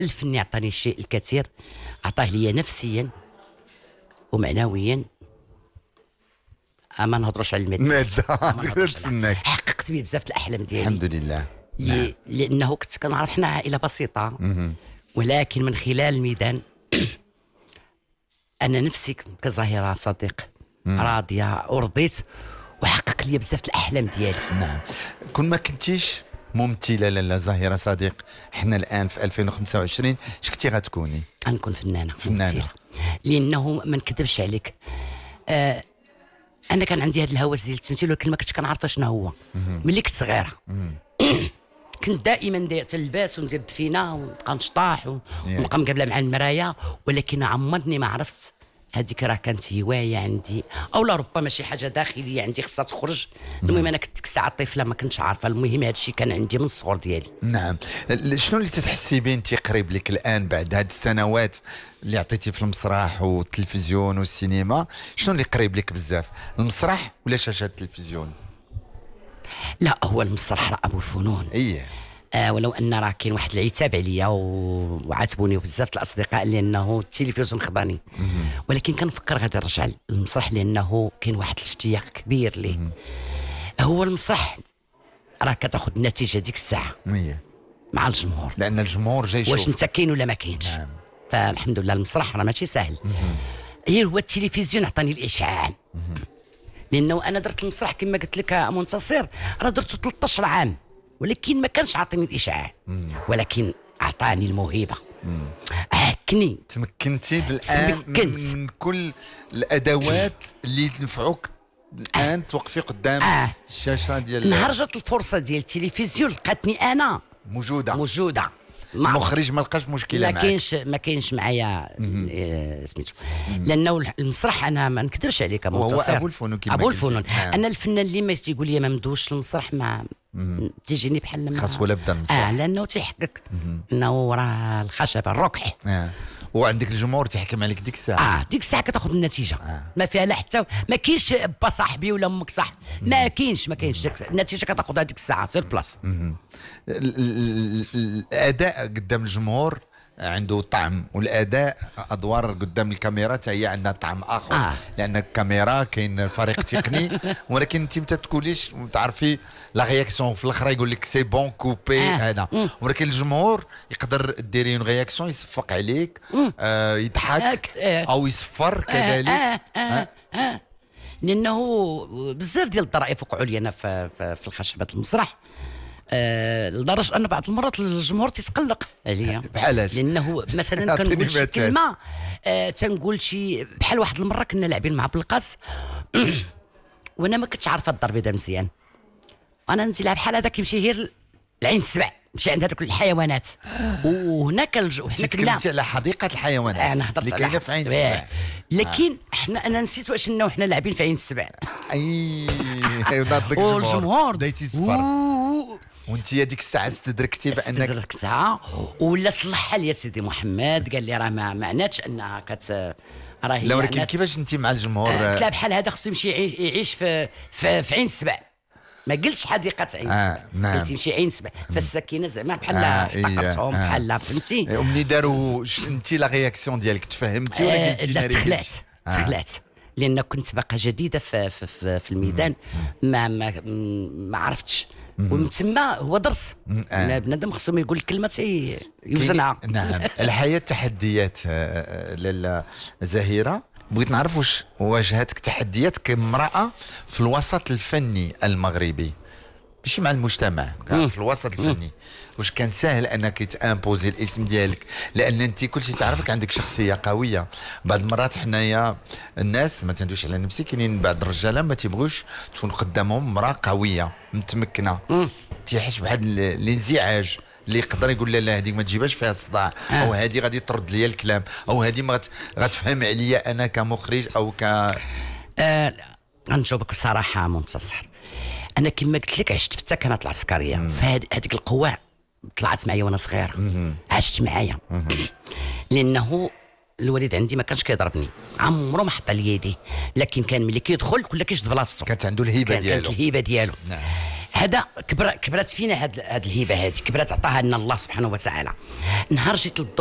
الفن يعطاني الشيء الكثير، عطاه لي نفسيا ومعنويا. ما نهضروش على المادة، نتسناك. حققت به بزاف الأحلام ديالي الحمد لله. لأنه كنت كنعرف حنا عائلة بسيطة، ولكن من خلال الميدان أنا نفسي كزهيرة صديق راضية ورضيت، وحقق لي بزاف الأحلام ديالي. نعم. كون ما كنتيش ممثلة لاله زهيرة صديق، حنا الآن في 2025 اش كنتي غتكوني؟ غنكون فنانة ممثلة، لأنه ما نكذبش عليك، أنا كان عندي هذا الهوس ديال التمثيل، ولكن ما كنتش كنعرف شنو هو ملي كنت صغيرة. كنت دائما تلبس وندير دفينه ونبقى نشطاح ونبقى مقابله مع المرايه، ولكن عمرني ما عرفت هذيك راه كانت هوايه عندي، او لا ربما شي حاجه داخليه عندي خصها تخرج. المهم انا كنت ساعه طفله ما كنتش عارفه، المهم هذا الشيء كان عندي من الصغر ديالي. نعم. شنو اللي تتحسي به انت قريب لك الان بعد هذه السنوات اللي عطيتي في المسرح والتلفزيون والسينما؟ شنو اللي قريب لك بزاف، المسرح ولا شاشه التلفزيون؟ لا، هو المسرح راه ابو الفنون. ايه. ولو ان راه كاين واحد العتاب عليا وعاتبوني بزاف الأصدقاء لانه التلفزيون خضاني، ولكن كنفكر غادي نرجع للمسرح لانه كاين واحد الاشتياق كبير ليه. هو المسرح راه كتاخذ النتيجه ديك الساعه مع الجمهور، لان الجمهور جاي يشوف واش انت كاين ولا ما كاينش. نعم. فالحمد لله المسرح راه ماشي سهل. هو التلفزيون عطاني الاشعاع، لانه انا درت المسرح كما قلت لك منتصر، راه درته 13 عام، ولكن ما كانش عاطيني الاشعاع، ولكن عطاني الموهبه. هكني تمكنتي الان من كل الادوات اللي تنفعوك الان توقفي قدام الشاشه ديال نهار جات الفرصه ديال التلفزيون لقاتني انا موجوده. المخرج ما لقاش مشكله معاك؟ ما كاينش معايا سميتو، لانه المسرح انا ما نكذبش عليك منتصر، هو ابو الفنون كما ابو الفنون. انا الفنان اللي ما تيقول لي ما مدوش المسرح ما تيجيني بحال ما خاص ولا بدا المسرح. لانه تيحقق انه راه الخشب الركح. وعندك الجمهور تحكم عليك ديك الساعه. ديك الساعه كتاخذ النتيجه. ما فيها لا حتى ما كاينش با صاحبي ولا امك صح، ما كاينش النتيجه كتاخذها ديك الساعه سير بلاص. الاداء قدام الجمهور عنده طعم، والاداء ادوار قدام الكاميرا حتى هي عندها طعم اخر. لان الكاميرا كاين فريق تقني، ولكن انت ما تقوليش تعرفي لا رياكسيون في الاخر يقول لك سي بون كوبي هذا، ولكن الجمهور يقدر ديري اون رياكسيون يصفق عليك، يضحك او يصفر كذلك. لانه بزاف ديال الظرائف وقعوا لي انا في الخشبه المسرح، لدرجه ان بعض المرات الجمهور تيتقلق عليا. بحالاش؟ لانه مثلا كنقول شي كلمه، تنقول شي بحال واحد المره كنا لاعبين مع بلقاس وانا ما كنتش عارفه الضرب هذا مزيان، انا نزيد بحال هذا كيمشي غير العين السبع، مشي عند هذوك الحيوانات، وهناك وحنا تكلمتي على حديقه الحيوانات انا هضرت اللي كاينه في عين السبع، لكن انا نسيت واش انه حنا لاعبين في عين السبع. وناض لك الجمهور دايتي صفر، وانت ديك الساعه استدركتي بانك استدركتها، ولا صلحها لي سيدي محمد، قال لي راه ما معناتش انها راهي. لا ولكن كيفاش انت مع الجمهور؟ قلت له بحال هذا خصو يمشي يعيش في عين السبع، ما قلتش حديقه عين السبع. نعم. قلت يمشي عين السبع، فالسكينه زعما بحال احتقرتهم بحال فهمتي. ومني داروا انت لا رياكسيون ديالك تفهمتي ولا قلتي لا تخلعت لان كنت باقا جديده في الميدان، ما عرفتش، ومن تما هو درس. بنادم خصو يقول الكلمه يوزنها. نعم. الحياه تحديات لاله زهيره، بغيت نعرف واش واجهتك تحديات كامراه في الوسط الفني المغربي، ماشي مع المجتمع، في الوسط الفني، واش كان سهل انك تامبوزي الاسم ديالك؟ لان انت كلشي تعرفك عندك شخصيه قويه. بعض المرات حنايا الناس ما تندوش على نفسي، كاينين بعض الرجاله ما تيبغوش تكون قدامهم امراه قويه متمكنه، تيحس بواحد الانزعاج اللي يقدر يقول لا هذيك ما تجيبهاش فيها الصداع، او هذه غادي ترد لي الكلام، او هذه ما غتفهم عليا انا كمخرج او غنجاوبك بصراحه منتصر، انا كما قلت لك عشت في التكنات العسكريه، فهذيك القوه طلعت معايا وانا صغيره، عشت معايا. لانه الوالد عندي ما كانش كيضربني، عمره ما حط لي يديه، لكن كان ملي كيدخل كل كيشد بلاصتو، كانت عنده الهيبه ديالو. كانت الهيبه ديالو. هذا كبرت فينا هاد الهبه هذه، كبرت عطاها لنا الله سبحانه وتعالى. نهار جيت